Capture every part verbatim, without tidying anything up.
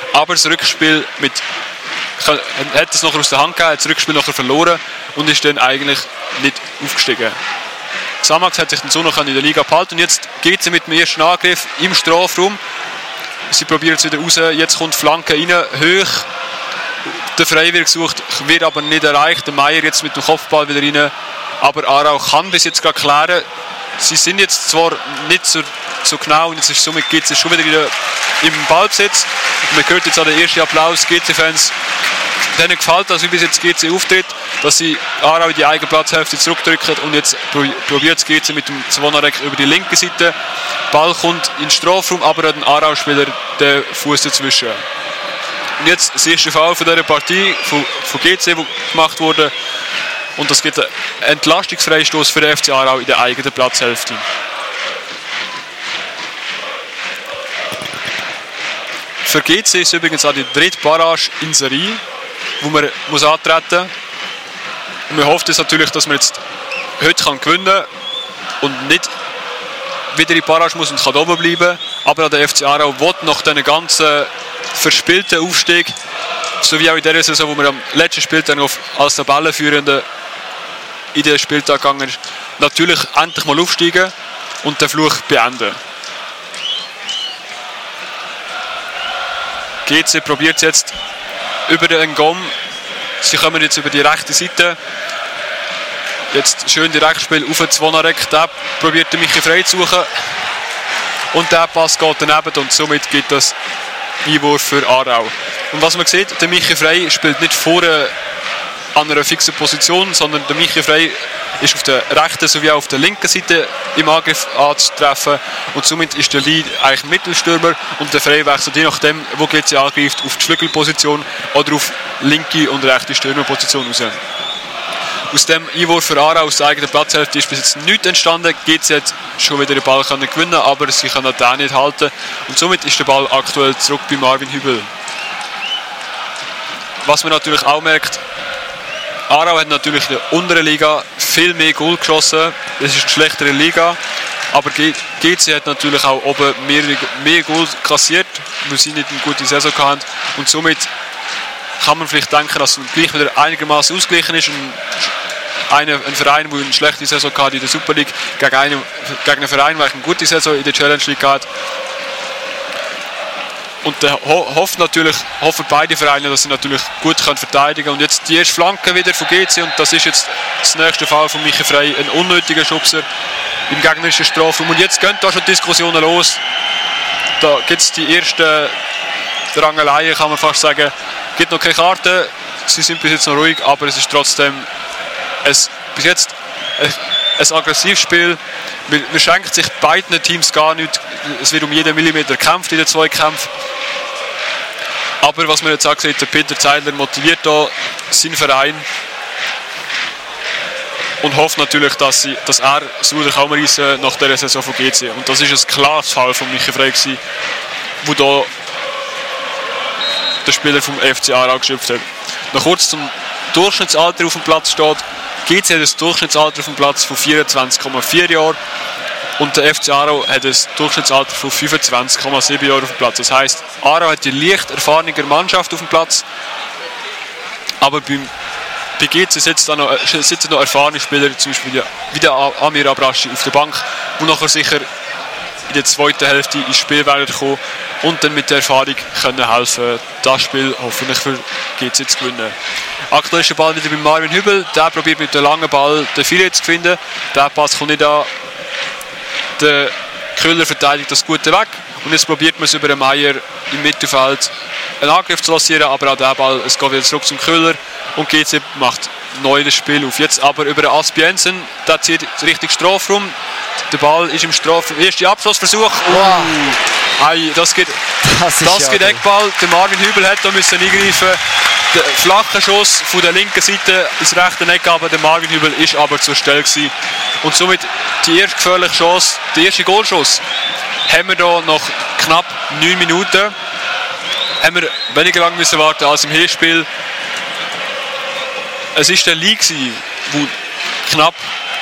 Aber das Rückspiel mit, hat es nachher aus der Hand gegeben, hat das Rückspiel nachher verloren und ist dann eigentlich nicht aufgestiegen. Xamax hat sich dann so noch in der Liga behalten und jetzt geht sie mit dem ersten Angriff im Strafraum. Sie probieren es wieder raus, jetzt kommt Flanke rein, hoch. Der Frey wird gesucht, wird aber nicht erreicht. Der Meier jetzt mit dem Kopfball wieder rein. Aber Aarau kann bis jetzt gerade klären. Sie sind jetzt zwar nicht so, so genau und jetzt ist somit geht es schon wieder im Ballbesitz. Und man hört jetzt an den ersten Applaus, G C-Fans. Denen gefällt das, wie bis jetzt G C auftritt, dass sie Aarau in die eigene Platzhälfte zurückdrücken und jetzt probiert es G C mit dem Zvonarek über die linke Seite. Der Ball kommt in den Strafraum, aber hat ein Aarau-Spieler den Fuß dazwischen. Und jetzt das erste Foul von dieser Partie von, von G C, die gemacht wurde. Und das gibt einen Entlastungsfreistoß für den F C Aarau in der eigenen Platzhälfte. Für G C ist übrigens auch die dritte Barrage in Serie, wo man muss antreten muss. Und man hofft jetzt natürlich, dass man jetzt heute kann gewinnen kann und nicht wieder in die Barrage muss und kann oben bleiben. Aber der F C Aarau will nach diesen ganzen verspielten Aufstieg, so wie auch in dieser Saison, wo wir am letzten Spieltag auf, als Tabellenführende in den Spieltag gegangen ist, natürlich endlich mal aufsteigen und den Fluch beenden. G C probiert es jetzt über den Ngom. Sie kommen jetzt über die rechte Seite. Jetzt schön Direktspiel auf den Zvonarek. Der probiert den Michi Frey zu suchen. Und der Pass geht daneben und somit gibt es Einwurf für Aarau. Und was man sieht, der Michi Frey spielt nicht vorne an einer fixen Position, sondern der Michi Frey ist auf der rechten sowie auf der linken Seite im Angriff anzutreffen und somit ist der Lead eigentlich Mittelstürmer und der Frey wechselt je nachdem, wo G C angreift, auf die Flügelposition oder auf linke und rechte Stürmerposition raus. Aus dem Einwurf für Aarau aus der eigenen Platzhälfte ist bis jetzt nichts entstanden. G C hat schon wieder den Ball können gewinnen, aber sie kann den nicht halten und somit ist der Ball aktuell zurück bei Marvin Hübel. Was man natürlich auch merkt, Aarau hat natürlich in der unteren Liga viel mehr Goal geschossen. Es ist eine schlechtere Liga. Aber G C hat natürlich auch oben mehr, mehr Goal kassiert, weil sie nicht eine gute Saison hatten. Und somit kann man vielleicht denken, dass es gleich wieder einigermaßen ausgeglichen ist. Und eine, ein Verein, der eine schlechte Saison hatte in der Super League, gegen einen, gegen einen Verein, der eine gute Saison in der Challenge League hat. Und da ho hofft natürlich, hoffen beide Vereine, dass sie natürlich gut können verteidigen können. Und jetzt die erste Flanke wieder von G C und das ist jetzt das nächste Fall von Michi Frey, ein unnötiger Schubser im gegnerischen Strafraum. Und jetzt gehen da schon Diskussionen los. Da gibt es die ersten Drangeleien, kann man fast sagen. Es gibt noch keine Karten, sie sind bis jetzt noch ruhig, aber es ist trotzdem ein, bis jetzt ein, ein aggressives Spiel. Man schenkt sich beiden Teams gar nicht. Es wird um jeden Millimeter gekämpft in den Zweikämpfen. Aber was man jetzt auch sieht, der Peter Zeidler motiviert da seinen Verein und hofft natürlich, dass, sie, dass er das Ruder kann reissen nach dieser Saison von G C. Und das ist ein klares Fall von Michi Frey gewesen, wo da der Spieler vom F C Aarau geschöpft hat. Noch kurz zum Durchschnittsalter auf dem Platz steht. G C hat ein Durchschnittsalter auf dem Platz von vierundzwanzig Komma vier Jahren und der F C Aarau hat ein Durchschnittsalter von fünfundzwanzig Komma sieben Jahren auf dem Platz. Das heisst, Aarau hat die leicht erfahrene Mannschaft auf dem Platz, aber beim, bei G C sitzen noch, sitzen noch erfahrene Spieler, zum Beispiel wie der Amir Abraschi auf der Bank, die nachher sicher in der zweiten Hälfte ins Spiel werden kommen und dann mit der Erfahrung können helfen, das Spiel hoffentlich für G C zu gewinnen. Aktuell ist der Ball wieder bei Marvin Hübel, der probiert mit dem langen Ball den Filet zu finden, der Pass kommt nicht an, der Köhler verteidigt das Gute weg und jetzt probiert man es über den Meier im Mittelfeld einen Angriff zu lancieren, aber auch der Ball, es geht wieder zurück zum Köhler und G C macht neu das Spiel auf. Jetzt aber über den Aspiensen, der zieht richtig Strafraum, der Ball ist im Strafraum, erster Abschlussversuch. Wow. Ei, das geht, das das ja geht Eckball. Der Marvin Hübel hat da müssen eingreifen. Der flache Schuss von der linken Seite ins rechte Eck, aber der Marvin Hübel ist aber zur Stelle gewesen. Und somit die erste gefährliche Chance, der erste Goalschuss, haben wir da nach knapp neun Minuten. Haben wir weniger lang müssen warten als im Hinspiel. Es war der Lee, der knapp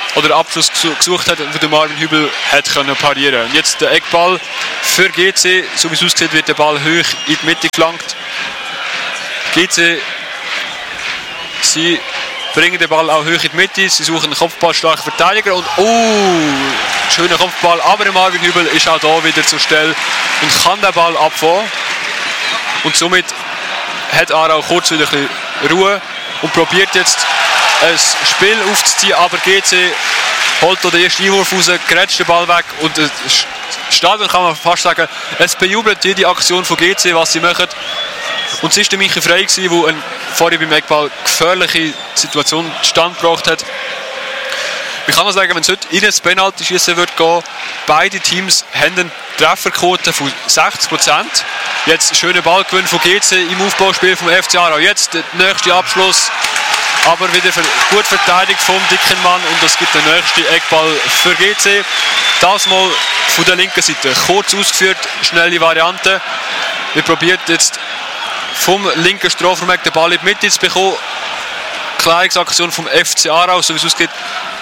oder Abschluss gesucht hat, wo der Marvin Hübel hat können parieren. Und jetzt der Eckball für G C, so wie es aussieht, wird der Ball hoch in die Mitte geflankt. G C, sie bringen den Ball auch hoch in die Mitte, sie suchen einen kopfballstarken Verteidiger und oh, schöner Kopfball, aber der Marvin Hübel ist auch da wieder zur Stelle und kann den Ball abfangen. Und somit hat Aarau kurz wieder ein bisschen Ruhe und probiert jetzt ein Spiel aufzuziehen, aber G C holt den ersten Einwurf raus, grätscht den Ball weg und das Stadion, kann man fast sagen, es bejubelt jede Aktion von G C, was sie machen. Und es war der Michi Frey, der eine vorher beim Eckball gefährliche Situation zustande gebracht hat. Ich kann noch sagen, wenn es heute in ein Penalty-Schiessen wird gehen, beide Teams haben eine Trefferquote von sechzig Prozent. Jetzt schöner Ballgewinn von G C im Aufbauspiel vom F C Aarau. Jetzt der nächste Abschluss, aber wieder gut verteidigt vom dicken Mann und das gibt den nächsten Eckball für G C. Das mal von der linken Seite. Kurz ausgeführt, schnelle Variante. Wir probieren jetzt vom linken Strafraum den Ball in die Mitte zu bekommen. Klärungsaktion vom F C Aarau, so wie es ausgeht,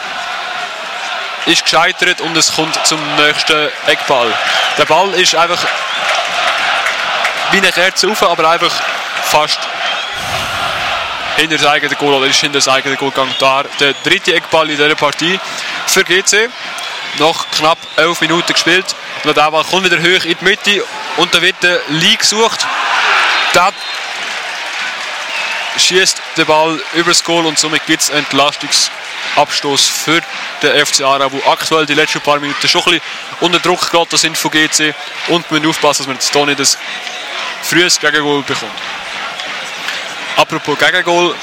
ist gescheitert und es kommt zum nächsten Eckball. Der Ball ist einfach wie eine Kerze rauf, aber einfach fast hinter das eigene Goal, oder ist hinter das eigene Goal gegangen. Da der dritte Eckball in dieser Partie für G C. Nach knapp elf Minuten gespielt. Und der Ball kommt wieder hoch in die Mitte und da wird der Lee gesucht. Da schießt der Ball über das Goal und somit gibt es einen Entlastungsabstoß für den F C Aarau, wo aktuell die letzten paar Minuten schon ein bisschen unter Druck geraten sind von G C und wir müssen aufpassen, dass man jetzt hier nicht ein frühes Gegengol bekommt. Apropos Gegengol,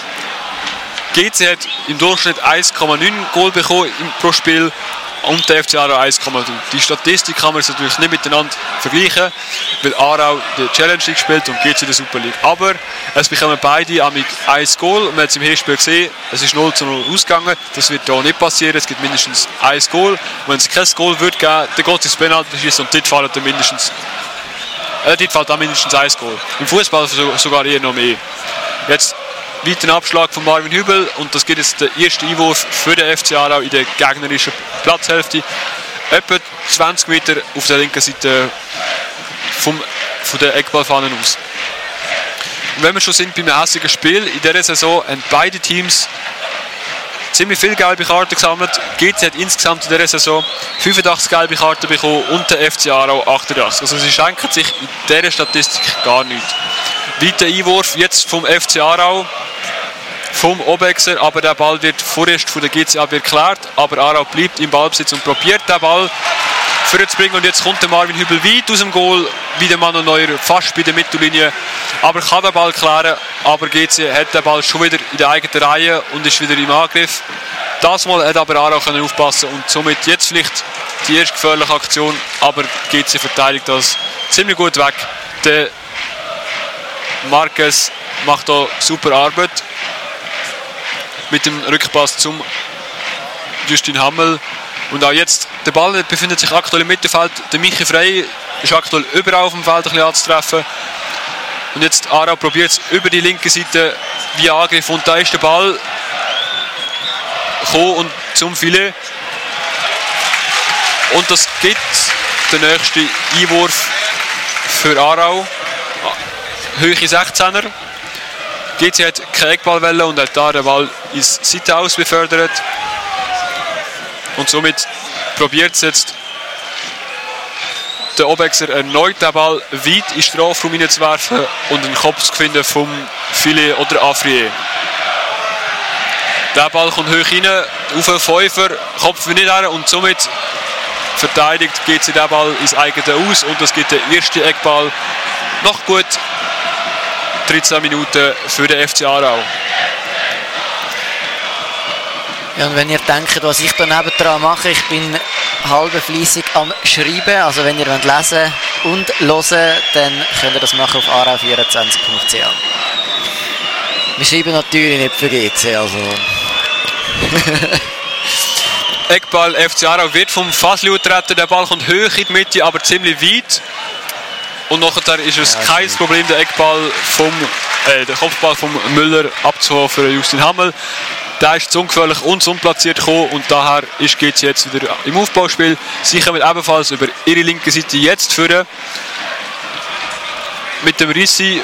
G C hat im Durchschnitt eins Komma neun Goal bekommen pro Spiel und der F C Aarau eins Komma drei. Die Statistik kann man natürlich nicht miteinander vergleichen, weil Aarau die Challenge League spielt und G C die Super League. Aber es bekommen beide ein Goal und man hat es im Hinspiel gesehen, es ist null zu null ausgegangen. Das wird hier nicht passieren, es gibt mindestens ein Goal. Und wenn es kein Goal wird geben, dann geht es ins Penalty-Schießen und dort fällt dann mindestens, äh, dort fällt dann mindestens ein Goal. Im Fußball sogar eher noch mehr. Jetzt weiteren Abschlag von Marvin Hübel und das gibt jetzt der erste Einwurf für den F C Aarau in der gegnerischen Platzhälfte. Etwa zwanzig Meter auf der linken Seite vom, von der Eckballfahne aus. Und wenn wir schon sind beim hässigen Spiel, in dieser Saison haben beide Teams ziemlich viele gelbe Karten gesammelt. G C hat insgesamt in dieser Saison fünfundachtzig gelbe Karten bekommen und der F C Aarau achtundachtzig. Also sie schenken sich in dieser Statistik gar nichts. Weiter Einwurf jetzt vom F C Aarau, vom Obexer, aber der Ball wird vorerst von der G C Abwehr geklärt, aber Aarau bleibt im Ballbesitz und probiert den Ball vorzubringen und jetzt kommt der Marvin Hübel weit aus dem Goal, wieder Manuel Neuer fast bei der Mittellinie, aber kann den Ball klären, aber G C hat den Ball schon wieder in der eigenen Reihe und ist wieder im Angriff. Das Mal hat aber Aarau können aufpassen und somit jetzt vielleicht die erste gefährliche Aktion, aber G C verteidigt das ziemlich gut weg. Der Marquez macht hier super Arbeit mit dem Rückpass zum Justin Hammel. Und auch jetzt, der Ball befindet sich aktuell im Mittelfeld. Der Michi Frey ist aktuell überall auf dem Feld ein bisschen anzutreffen. Und jetzt Aarau probiert es über die linke Seite via Angriff. Und da ist der Ball gekommen und zum Filet. Und das gibt den nächsten Einwurf für Aarau. Höhe sechzehner. G C hat keine Eckballwelle und hat da den Ball ins Seite aus befördert. Und somit probiert es jetzt der Obexer erneut den Ball weit in den Strafraum hineinzuwerfen und einen Kopf zu finden vom Filet oder Afrier. Der Ball kommt hoch rein, auf den Fünfer, Kopf nicht her und somit verteidigt G C den Ball ins eigene Aus und es gibt den ersten Eckball noch gut dreizehn Minuten für den F C Aarau. Ja, und wenn ihr denkt, was ich da nebendran mache, ich bin halb fleissig am Schreiben. Also wenn ihr wollt lesen und hören, dann könnt ihr das machen auf aarau vierundzwanzig punkt c h. Wir schreiben natürlich nicht für G C, also. Eckball F C Aarau wird vom Fasli getreten. Der Ball kommt hoch in die Mitte, aber ziemlich weit. Und nachher ist es ja, kein Problem, der Eckball vom, äh, der Kopfball vom Müller abzuholen für Justin Hammel. der ist zu ungefährlich und zu unplatziert gekommen und daher ist G C jetzt wieder im Aufbauspiel. Sie kommen ebenfalls über ihre linke Seite jetzt führen. Mit dem Rissi,